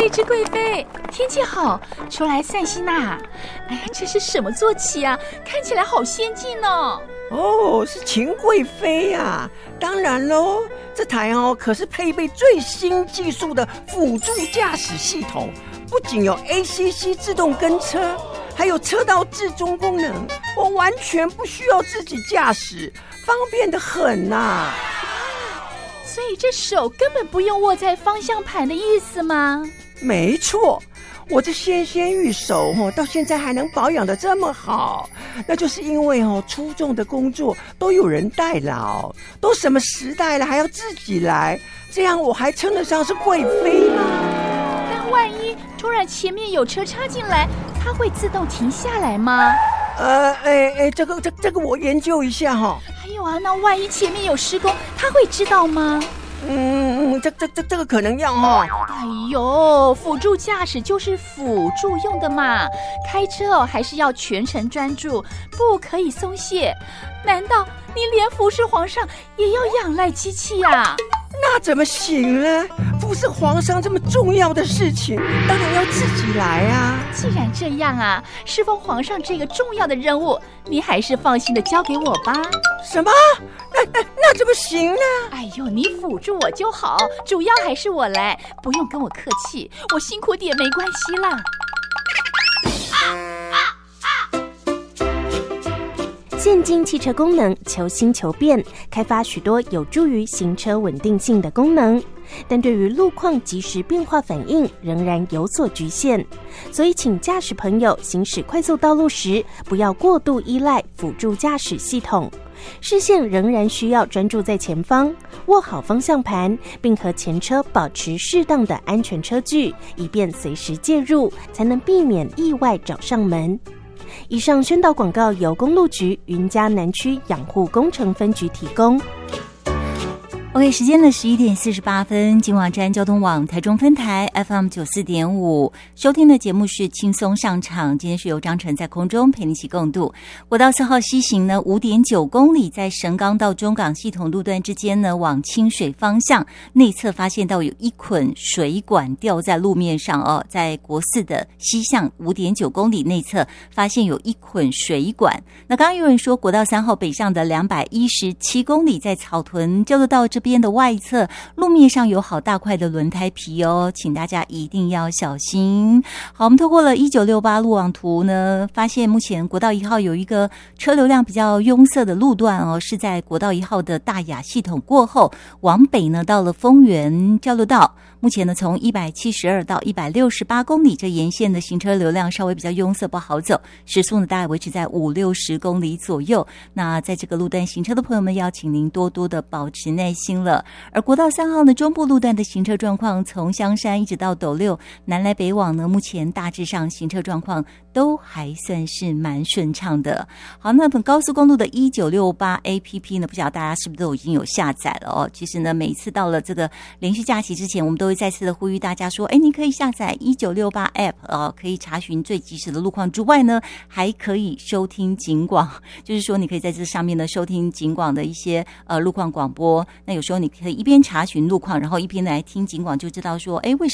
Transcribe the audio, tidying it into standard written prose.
贵之贵妃，天气好，出来散心呐。哎呀，这是什么坐骑啊？看起来好先进哦。 哦，是秦贵妃呀。当然喽，这台可是配备最新技术的辅助驾驶系统，不仅有 ACC 自动跟车，还有车道置中功能，我完全不需要自己驾驶，方便得很呐。 所以这手根本不用握在方向盘的意思吗？ 没错，我这纤纤玉手到现在还能保养得这么好，那就是因为出众的工作都有人代劳，都什么时代了还要自己来，这样我还称得上是贵妃吗？ 但万一突然前面有车插进来，它会自动停下来吗？ 这个我研究一下哈。 还有啊，那万一前面有施工，他会知道吗？ 这个可能要哈。 哎呦，辅助驾驶就是辅助用的嘛，开车还是要全程专注，不可以松懈。难道你连服侍皇上也要仰赖机器呀？ 那怎么行呢？服侍皇上这么重要的事情，当然要自己来啊。 既然这样啊，侍奉皇上这个重要的任务，你还是放心的交给我吧。 什么？那怎么行呢？ 哎呦，你辅助我就好，主要还是我来，不用跟我客气，我辛苦点没关系啦。 现今汽车功能求新求变，开发许多有助于行车稳定性的功能，但对于路况及时变化反应仍然有所局限。所以请驾驶朋友行驶快速道路时，不要过度依赖辅助驾驶系统，视线仍然需要专注在前方，握好方向盘，并和前车保持适当的安全车距，以便随时介入，才能避免意外找上门。以上宣导广告由公路局云嘉南区养护工程分局提供。 OK， 时间呢11:48，金网站交通网台中分台 FM 94.5，收听的节目是轻松上场。今天是由张晨在空中陪你一起共度。国道4号西行呢5.9公里，在神冈到中港系统路段之间呢，往清水方向内侧发现到有一捆水管掉在路面上哦，在国4的西向5.9公里内侧发现有一捆水管。那刚刚有人说国道3号北上的217公里，在草屯交流道这边的外侧路面上有好大块的轮胎皮哦，请大家一定要小心。好，我们透过了1968路网图呢，发现目前国道1号有一个车流量比较拥塞的路段哦，是在国道1号的大雅系统过后，往北呢到了丰原交流道。目前呢从172到168公里这沿线的行车流量稍微比较拥塞不好走，时速呢大概维持在50-60公里左右。那在这个路段行车的朋友们，要请您多多的保持耐心了。而国道3号呢中部路段的行车状况，从香山一直到斗六南来北往呢，目前大致上行车状况都还算是蛮顺畅的。好，那本高速公路的1968 APP 呢，不晓得大家是不是都已经有下载了哦？其实呢，每一次到了这个连续假期之前，我们都会再次的呼吁大家说，你可以下载1968 App 哦，可以查询最及时的路况之外呢，还可以收听警广，就是说你可以在这上面呢收听警广的一些路况广播。那有时候你可以一边查询路况，然后一边来听警广，就知道说，为什么